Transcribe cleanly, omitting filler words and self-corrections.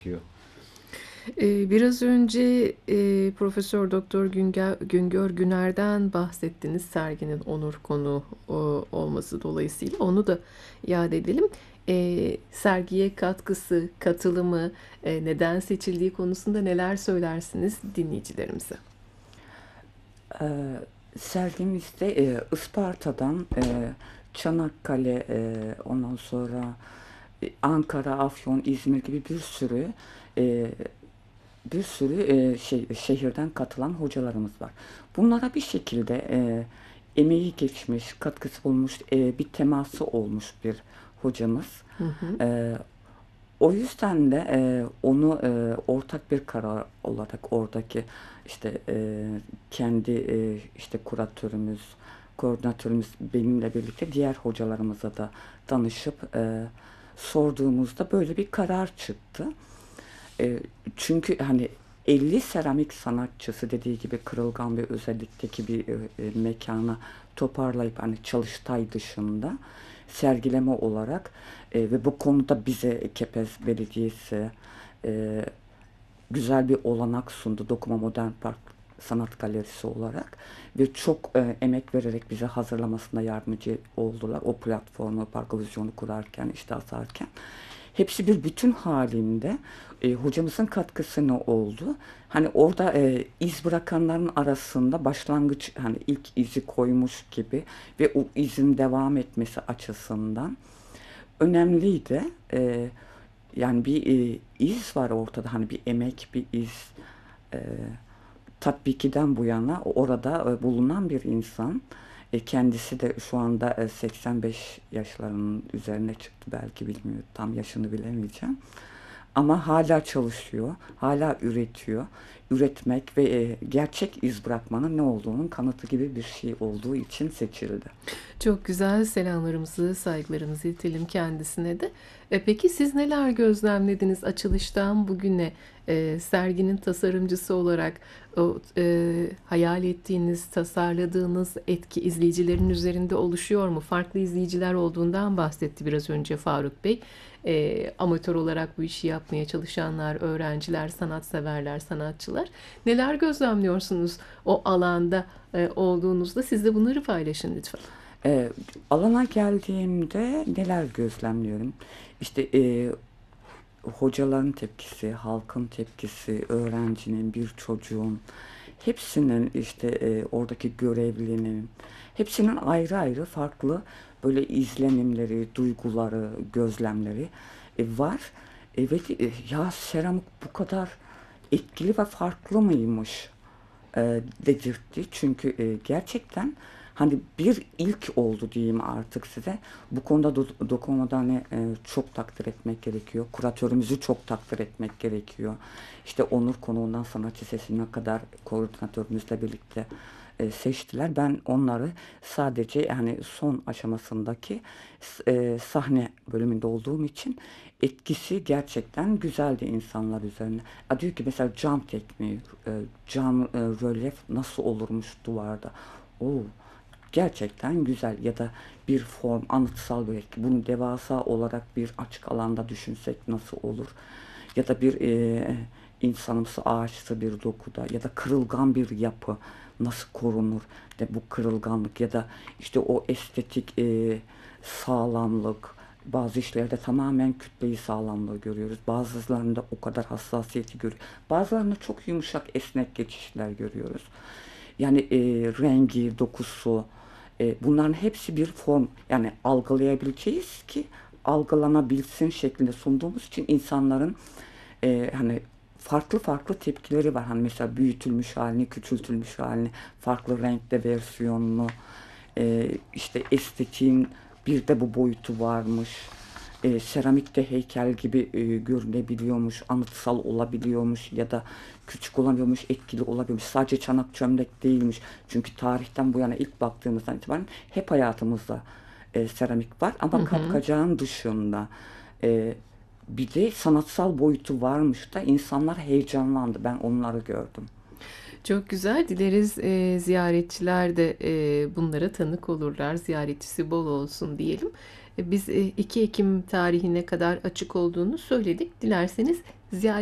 Diyor. Biraz önce Profesör Doktor Güngör Güner'den bahsettiniz, serginin onur konu olması dolayısıyla onu da yad edelim. Sergiye katkısı, katılımı, neden seçildiği konusunda neler söylersiniz dinleyicilerimize? Eee, Sergimizde Isparta'dan Çanakkale, ondan sonra Ankara, Afyon, İzmir gibi eee, şehirden katılan hocalarımız var. Bunlara bir şekilde emeği geçmiş, katkısı bulmuş, bir teması olmuş bir hocamız. Hı hı. Eee, O yüzden de onu ortak bir karar olarak oradaki işte kendi işte kuratörümüz, koordinatörümüz benimle birlikte diğer hocalarımıza da danışıp sorduğumuzda böyle bir karar çıktı. E, Çünkü hani 50 seramik sanatçısı dediği gibi kırılgan bir özellikteki bir mekana toparlayıp hani çalıştay dışında sergileme olarak ve bu konuda bize Kepez Belediyesi e, güzel bir olanak sundu. Dokuma Modern Park Sanat Galerisi olarak ve çok emek vererek bize hazırlamasında yardımcı oldular. O platformu, park vizyonu kurarken, işte asarken. Hepsi bir bütün halinde hocamızın katkısı ne oldu? Hani orada iz bırakanların arasında başlangıç hani ilk izi koymuş gibi ve o izin devam etmesi açısından önemliydi. Yani bir iz var ortada, hani bir emek, bir iz. E, Tatbiki'den bu yana orada bulunan bir insan. Kendisi de şu anda 85 yaşlarının üzerine çıktı, belki bilmiyorum, tam yaşını bilemeyeceğim. Ama hala çalışıyor, hala üretiyor. Üretmek ve gerçek iz bırakmanın ne olduğunun kanıtı gibi bir şey olduğu için seçildi. Çok güzel, selamlarımızı, saygılarımızı iletelim kendisine de. Peki siz neler gözlemlediniz açılıştan bugüne? Serginin tasarımcısı olarak hayal ettiğiniz, tasarladığınız etki izleyicilerin üzerinde oluşuyor mu? Farklı izleyiciler olduğundan bahsetti biraz önce Faruk Bey. Amatör olarak bu işi yapmaya çalışanlar, öğrenciler, sanatseverler, sanatçılar. Neler gözlemliyorsunuz o alanda olduğunuzda? Siz de bunları paylaşın lütfen. E, Alana geldiğimde neler gözlemliyorum? İşte hocaların tepkisi, halkın tepkisi, öğrencinin, bir çocuğun, hepsinin işte oradaki görevlinin, hepsinin ayrı ayrı farklı böyle izlenimleri, duyguları, gözlemleri var. Ya seramik bu kadar etkili ve farklı mıymış dedirtti. Çünkü gerçekten hani bir ilk oldu diyeyim artık size. Bu konuda Dokumodan'ı çok takdir etmek gerekiyor. Kuratörümüzü çok takdir etmek gerekiyor. İşte Onur konuğundan sanatçı sesine kadar koordinatörümüzle birlikte seçtiler. Ben onları sadece hani son aşamasındaki sahne bölümünde olduğum için etkisi gerçekten güzeldi insanlar üzerine. Diyor ki mesela cam tekniği, cam rölyef nasıl olurmuş duvarda. Oo, gerçekten güzel. Ya da bir form, anıtsal bir etki. Bunu devasa olarak bir açık alanda düşünsek nasıl olur? Ya da bir insanımsı ağaçsı bir dokuda ya da kırılgan bir yapı nasıl korunur? De bu kırılganlık ya da işte o estetik sağlamlık, bazı işlerde tamamen kütleyi sağlamlığı görüyoruz. Bazılarında o kadar hassasiyeti görüyoruz. Bazılarında çok yumuşak, esnek geçişler görüyoruz. Yani rengi, dokusu, bunların hepsi bir form. Yani algılayabileceğiz ki algılanabilsin şeklinde sunduğumuz için insanların hani farklı farklı tepkileri var. Hani mesela büyütülmüş halini, küçültülmüş halini, farklı renkte versiyonunu, işte estetiğin bir de bu boyutu varmış. Seramikte heykel gibi görünebiliyormuş, anıtsal olabiliyormuş ya da küçük olabiliyormuş, etkili olabiliyormuş. Sadece çanak çömlek değilmiş. Çünkü tarihten bu yana ilk baktığımızdan itibaren hep hayatımızda seramik var Hı ama hı. kapkacağın dışında e, bir de sanatsal boyutu varmış da insanlar heyecanlandı. Ben onları gördüm. Çok güzel. Dileriz ziyaretçiler de bunlara tanık olurlar. Ziyaretçisi bol olsun diyelim. Biz 2 Ekim tarihine kadar açık olduğunu söyledik. Dilerseniz ziyaret